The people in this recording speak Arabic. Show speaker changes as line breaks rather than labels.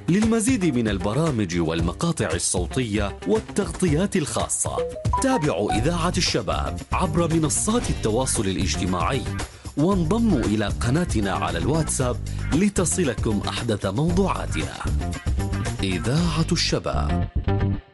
للمزيد من البرامج والمقاطع الصوتية والتغطيات الخاصة تابعوا إذاعة الشباب عبر منصات التواصل الاجتماعي، وانضموا إلى قناتنا على الواتساب لتصلكم أحدث موضوعاتنا. إذاعة الشباب.